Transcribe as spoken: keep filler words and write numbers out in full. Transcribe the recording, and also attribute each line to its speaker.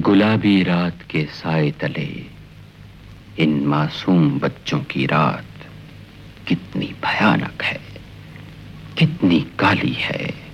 Speaker 1: गुलाबी रात के साए तले इन मासूम बच्चों की रात कितनी भयानक है, कितनी काली है।